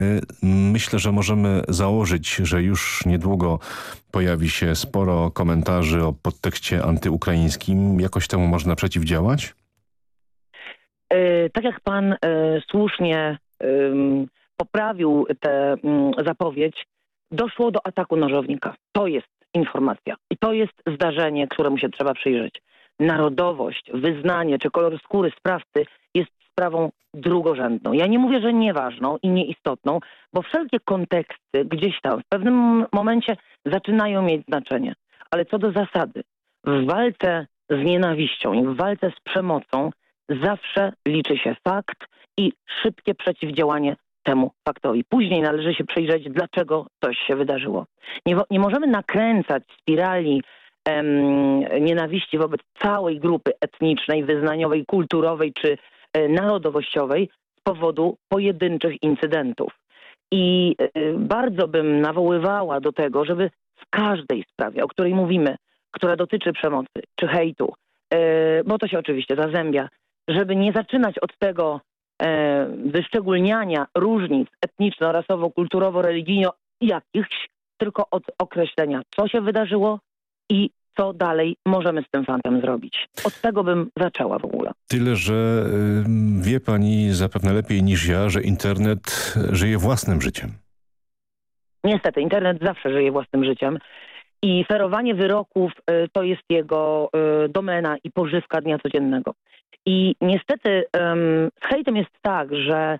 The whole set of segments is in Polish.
Myślę, że możemy założyć, że już niedługo pojawi się sporo komentarzy o podtekście antyukraińskim. Jakoś temu można przeciwdziałać? Tak jak pan słusznie poprawił tę zapowiedź, doszło do ataku nożownika. To jest informacja. I to jest zdarzenie, któremu się trzeba przyjrzeć. Narodowość, wyznanie czy kolor skóry sprawcy jest sprawą drugorzędną. Ja nie mówię, że nieważną i nieistotną, bo wszelkie konteksty gdzieś tam w pewnym momencie zaczynają mieć znaczenie. Ale co do zasady, w walce z nienawiścią i w walce z przemocą zawsze liczy się fakt i szybkie przeciwdziałanie temu faktowi. Później należy się przyjrzeć, dlaczego coś się wydarzyło. Nie możemy nakręcać spirali nienawiści wobec całej grupy etnicznej, wyznaniowej, kulturowej czy narodowościowej z powodu pojedynczych incydentów. I bardzo bym nawoływała do tego, żeby w każdej sprawie, o której mówimy, która dotyczy przemocy czy hejtu, bo to się oczywiście zazębia, żeby nie zaczynać od tego wyszczególniania różnic etniczno-rasowo-kulturowo-religijno jakichś, tylko od określenia, co się wydarzyło i co dalej możemy z tym fantem zrobić. Od tego bym zaczęła w ogóle. Tyle, że wie pani zapewne lepiej niż ja, że internet żyje własnym życiem. Niestety, internet zawsze żyje własnym życiem i ferowanie wyroków to jest jego domena i pożywka dnia codziennego. I niestety z hejtem jest tak, że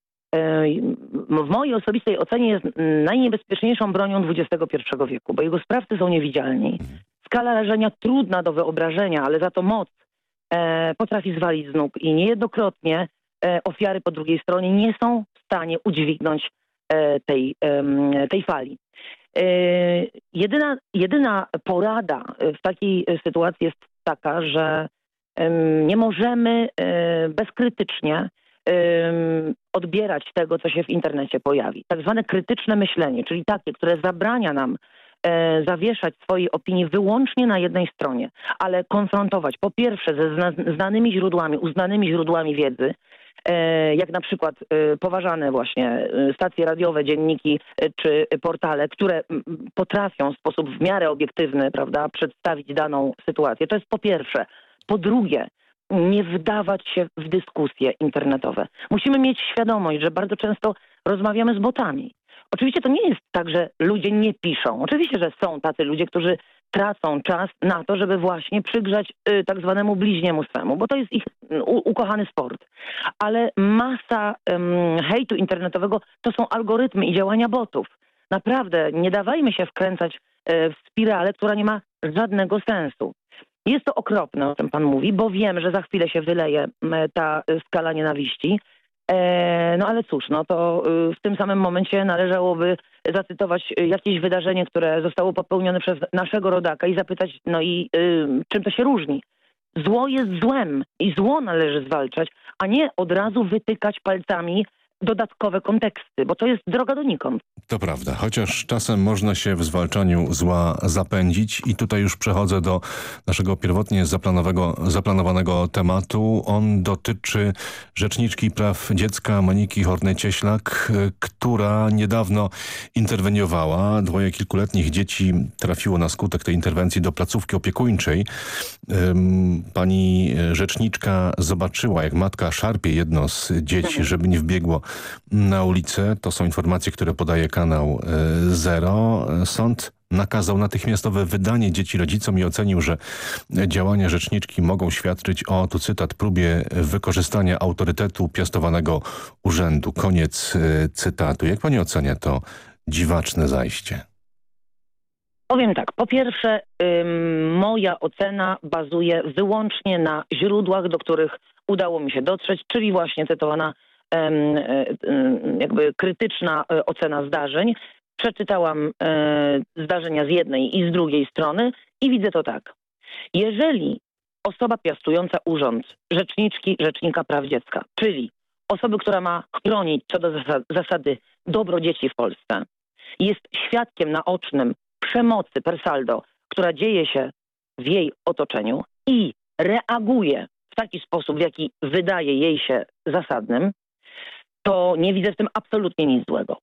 w mojej osobistej ocenie jest najniebezpieczniejszą bronią XXI wieku, bo jego sprawcy są niewidzialni. Skala rażenia trudna do wyobrażenia, ale za to moc potrafi zwalić z nóg i niejednokrotnie ofiary po drugiej stronie nie są w stanie udźwignąć tej fali. Jedyna porada w takiej sytuacji jest taka, że nie możemy bezkrytycznie odbierać tego, co się w internecie pojawi. Tak zwane krytyczne myślenie, czyli takie, które zabrania nam zawieszać swojej opinii wyłącznie na jednej stronie, ale konfrontować po pierwsze ze znanymi źródłami, uznanymi źródłami wiedzy, jak na przykład poważane właśnie stacje radiowe, dzienniki czy portale, które potrafią w sposób w miarę obiektywny, prawda, przedstawić daną sytuację. To jest po pierwsze. Po drugie, nie wdawać się w dyskusje internetowe. Musimy mieć świadomość, że bardzo często rozmawiamy z botami. Oczywiście to nie jest tak, że ludzie nie piszą. Oczywiście, że są tacy ludzie, którzy tracą czas na to, żeby właśnie przygrzać tak zwanemu bliźniemu swemu, bo to jest ich ukochany sport. Ale masa hejtu internetowego to są algorytmy i działania botów. Naprawdę nie dawajmy się wkręcać w spiralę, która nie ma żadnego sensu. Jest to okropne, o czym pan mówi, bo wiem, że za chwilę się wyleje ta skala nienawiści. No ale cóż, no to w tym samym momencie należałoby zacytować jakieś wydarzenie, które zostało popełnione przez naszego rodaka i zapytać, no i czym to się różni. Zło jest złem i zło należy zwalczać, a nie od razu wytykać palcami dodatkowe konteksty, bo to jest droga donikąd. To prawda, chociaż czasem można się w zwalczaniu zła zapędzić i tutaj już przechodzę do naszego pierwotnie zaplanowanego tematu. On dotyczy rzeczniczki praw dziecka Moniki Horny-Cieślak, która niedawno interweniowała. Dwoje kilkuletnich dzieci trafiło na skutek tej interwencji do placówki opiekuńczej. Pani rzeczniczka zobaczyła, jak matka szarpie jedno z dzieci, żeby nie wbiegło na ulicę. To są informacje, które podaje kanał Zero. Sąd nakazał natychmiastowe wydanie dzieci rodzicom i ocenił, że działania rzeczniczki mogą świadczyć o, tu cytat, próbie wykorzystania autorytetu piastowanego urzędu. Koniec cytatu. Jak pani ocenia to dziwaczne zajście? Powiem tak, po pierwsze moja ocena bazuje wyłącznie na źródłach, do których udało mi się dotrzeć, czyli właśnie cytowana jakby krytyczna ocena zdarzeń. Przeczytałam zdarzenia z jednej i z drugiej strony i widzę to tak. Jeżeli osoba piastująca urząd rzecznika praw dziecka, czyli osoby, która ma chronić co do zasady dobro dzieci w Polsce, jest świadkiem naocznym przemocy per saldo, która dzieje się w jej otoczeniu i reaguje w taki sposób, w jaki wydaje jej się zasadnym, to nie widzę w tym absolutnie nic złego.